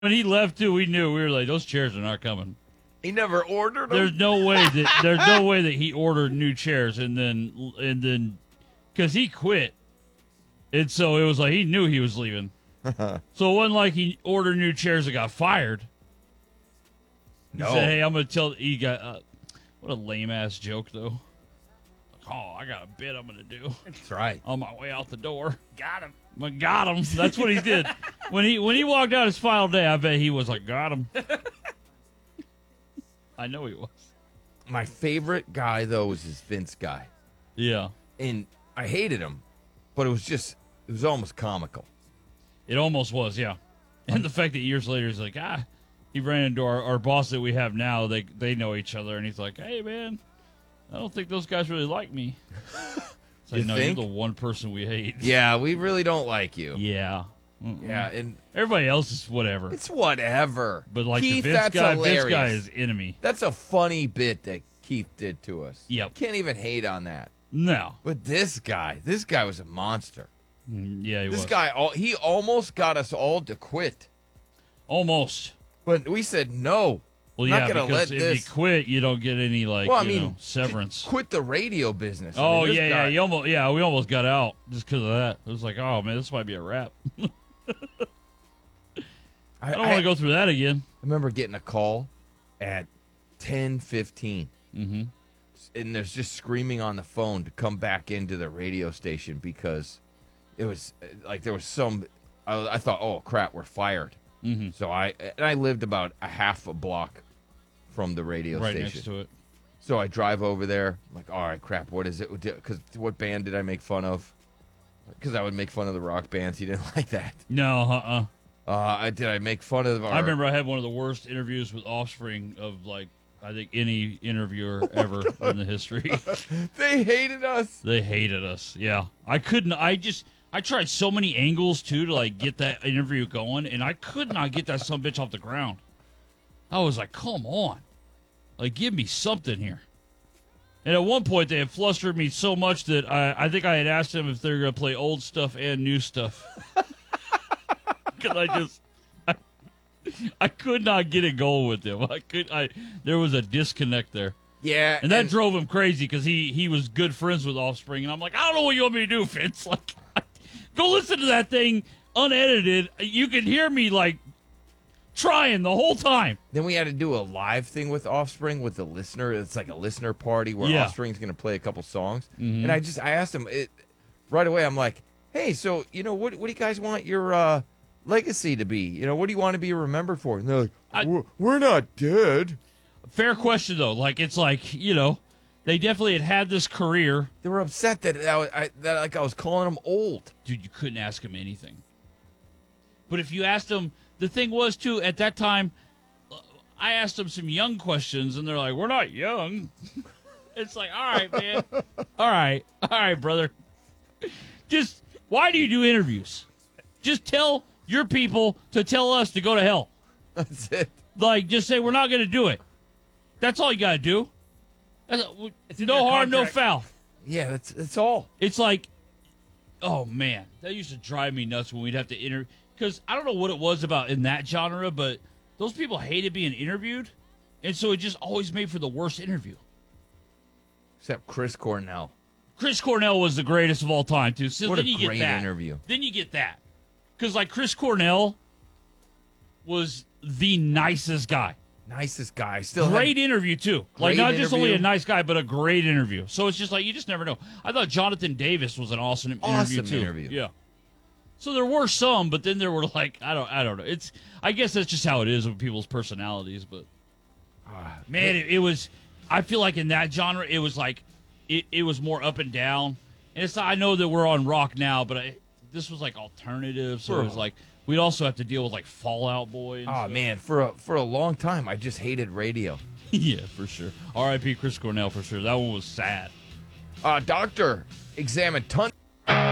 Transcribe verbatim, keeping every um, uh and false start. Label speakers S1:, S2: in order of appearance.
S1: When he left too, we knew we were like, those chairs are not coming.
S2: He never ordered them.
S1: There's no way that there's no way that he ordered new chairs and then and then because he quit, and so it was like he knew he was leaving. So it wasn't like he ordered new chairs and got fired. He
S2: No.
S1: said, "Hey, I'm gonna tell." He got uh, what a lame ass joke though. Like, oh, I got a bit I'm gonna do
S2: That's right.
S1: on my way out the door.
S3: Got him.
S1: But got him. That's what he did when he when he walked out his final day. I bet he was like, "Got him." I know he was.
S2: My favorite guy though was this Vince guy,
S1: Yeah,
S2: and I hated him, but it was just it was almost comical.
S1: it almost was. Yeah, and the fact that years later he's like, ah, he ran into our, our boss that we have now. They they know each other, and he's like, hey man, I don't think those guys really like me. It's like,
S2: You
S1: no,
S2: think?
S1: you're the one person we hate.
S2: Yeah, we really don't like you.
S1: Yeah. Mm-mm.
S2: Yeah, and
S1: Everybody else is whatever.
S2: it's whatever.
S1: But like
S2: Keith,
S1: the Vince
S2: that's
S1: guy,
S2: hilarious.
S1: Vince guy is enemy.
S2: That's a funny bit that Keith did to us.
S1: Yep.
S2: Can't even hate on that.
S1: No.
S2: But this guy, this guy was a monster.
S1: Mm, Yeah, he
S2: This
S1: was.
S2: guy, all, he almost got us all to quit.
S1: Almost.
S2: But we said no.
S1: Well,
S2: Not
S1: yeah,
S2: gonna
S1: because
S2: let
S1: if
S2: this-
S1: you quit, you don't get any like
S2: Well, I
S1: you
S2: mean,
S1: know, severance.
S2: Quit the radio business. I
S1: Oh
S2: mean, this
S1: yeah,
S2: guy-
S1: yeah. You almost, yeah, we almost got out just because of that. It was like, oh man, this might be a wrap.
S2: I,
S1: I don't want to go through that again.
S2: I remember getting a call at ten fifteen,
S1: Mm-hmm.
S2: and there's just screaming on the phone to come back into the radio station because it was uh, like there was some. I, I thought, oh crap, we're fired.
S1: Mm-hmm.
S2: So I and I lived about a half a block from the radio
S1: Right
S2: station.
S1: next to it.
S2: So I drive over there. I'm like, all right, crap, what is it? Because what band did I make fun of? Because I would make fun of the rock bands. He didn't like that.
S1: No, uh-uh.
S2: Uh, I did. I make fun of. Our,
S1: I remember I had one of the worst interviews with Offspring of like I think any interviewer ever in the history.
S2: They hated us.
S1: They hated us. Yeah, I couldn't. I just I tried so many angles too to like get that interview going, and I could not get that son bitch off the ground. I was like, come on, like give me something here. And at one point, they had flustered me so much that I, I think I had asked them if they were going to play old stuff and new stuff. Because I just, I, I could not get it going with them. I could, I there was a disconnect there,
S2: Yeah,
S1: and that drove him crazy because he he was good friends with Offspring, and I'm like, I don't know what you want me to do, Vince. Like, go listen to that thing unedited. You can hear me like trying the whole time.
S2: Then we had to do a live thing with Offspring with the listener. It's like a listener party where
S1: Yeah.
S2: Offspring's going to play a couple songs.
S1: Mhm.
S2: And I just I asked him it right away. I'm like, hey, so you know what? What do you guys want your uh, legacy to be? You know, what do you want to be remembered for? And they're like,
S1: I-
S2: we're, we're not dead.
S1: Fair question though. Like it's like you know, they definitely had had this career.
S2: They were upset that I, I that like I was calling them old.
S1: Dude, you couldn't ask him anything. But if you asked him, the thing was too at that time, uh, I asked them some young questions, and they're like, "We're not young." It's like, all right, man, all right, all right, brother. Just why do you do interviews? Just tell your people to tell us to go to hell.
S2: That's it.
S1: Like, just say we're not going to do it. That's all you got to do. That's,
S3: in
S1: no
S3: your
S1: harm, no
S3: contract.
S1: foul.
S2: Yeah, that's that's all.
S1: It's like, oh man, that used to drive me nuts when we'd have to interview. Because I don't know what it was about in that genre, but those people hated being interviewed, and so it just always made for the worst interview.
S2: Except Chris Cornell.
S1: Chris Cornell was the greatest of all time, too. So
S2: What
S1: then
S2: a
S1: you get
S2: great
S1: that.
S2: interview.
S1: Then you get that. Because, like, Chris Cornell was the nicest guy.
S2: Nicest guy. Still had-
S1: Great interview, too. Like,
S2: Great
S1: not just only a
S2: interview.
S1: nice guy, but a great interview. So it's just like, you just never know. I thought Jonathan Davis was an awesome interview,
S2: Awesome
S1: too.
S2: interview.
S1: Yeah. So there were some, but then there were like, I don't I don't know. It's I guess that's just how it is with people's personalities, but
S2: Ah,
S1: man, it, it was I feel like in that genre it was like it, it was more up and down. And it's I know that we're on rock now, but I, this was like alternative, so it was like we'd also have to deal with like Fall Out Boy and
S2: Oh
S1: stuff.
S2: man, for a for a long time, I just hated radio.
S1: Yeah, for sure. R I P Chris Cornell for sure. That one was sad.
S2: Uh, doctor examined tons.